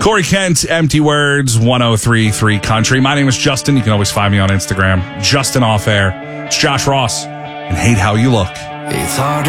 Corey Kent, Empty Words, 103.3 Country. My name is Justin. You can always find me on Instagram, Justin Off Air. It's Josh Ross, and Hate How You Look. It's hard.